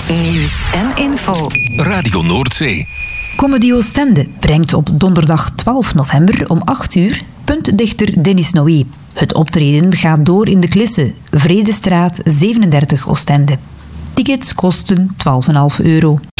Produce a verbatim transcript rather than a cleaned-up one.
Nieuws en info. Radio Noordzee. Comedy Oostende brengt op donderdag twaalf november om acht uur puntdichter Denis Noé. Het optreden gaat door in de Klisse, Vredestraat zevenendertig Oostende. Tickets kosten twaalf komma vijf euro.